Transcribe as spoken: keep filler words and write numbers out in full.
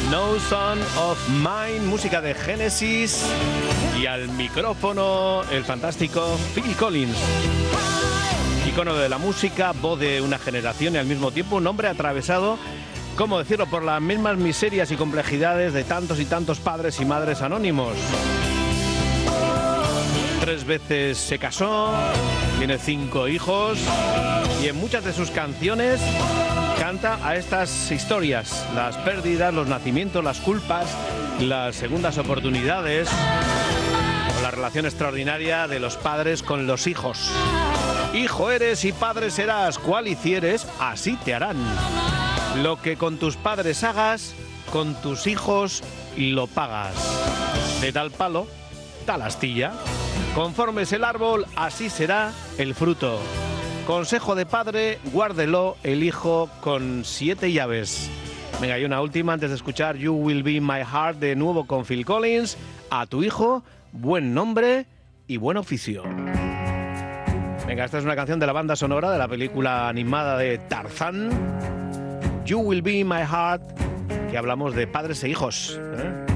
No Son of Mine, música de Genesis, y al micrófono el fantástico Phil Collins. Icono de la música, voz de una generación y al mismo tiempo un hombre atravesado, ¿cómo decirlo?, por las mismas miserias y complejidades de tantos y tantos padres y madres anónimos. Tres veces se casó, tiene cinco hijos y en muchas de sus canciones canta a estas historias, las pérdidas, los nacimientos, las culpas, las segundas oportunidades o la relación extraordinaria de los padres con los hijos. Hijo eres y padre serás, cual hicieres, así te harán. Lo que con tus padres hagas, con tus hijos lo pagas. De tal palo, tal astilla. Conforme es el árbol, así será el fruto. Consejo de padre, guárdelo el hijo con siete llaves. Venga, y una última antes de escuchar You Will Be My Heart de nuevo con Phil Collins. A tu hijo, buen nombre y buen oficio. Venga, esta es una canción de la banda sonora de la película animada de Tarzán. You Will Be My Heart, que hablamos de padres e hijos, ¿eh?